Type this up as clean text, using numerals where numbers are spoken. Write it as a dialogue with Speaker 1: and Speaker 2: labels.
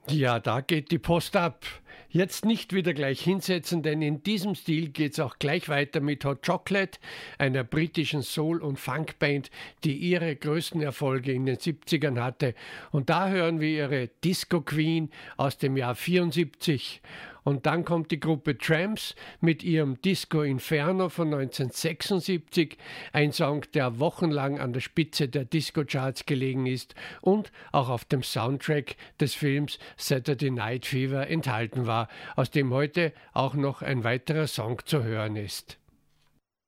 Speaker 1: Ja, da geht die Post ab. Jetzt nicht wieder gleich hinsetzen, denn in diesem Stil geht's auch gleich weiter mit Hot Chocolate, einer britischen Soul- und Funkband, die ihre größten Erfolge in den 70ern hatte. Und da hören wir ihre Disco Queen aus dem Jahr 74. Und dann kommt die Gruppe Tramps mit ihrem Disco Inferno von 1976, ein Song, der wochenlang an der Spitze der Disco-Charts gelegen ist und auch auf dem Soundtrack des Films Saturday Night Fever enthalten war, aus dem heute auch noch ein weiterer Song zu hören ist.